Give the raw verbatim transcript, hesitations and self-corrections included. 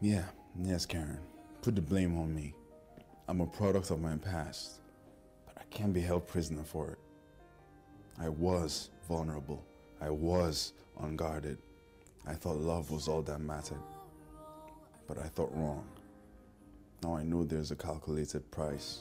Yeah, yes, Karen. Put the blame on me. I'm a product of my past, but I can't be held prisoner for it. I was vulnerable. I was unguarded. I thought love was all that mattered, but I thought wrong. Now I know there's a calculated price.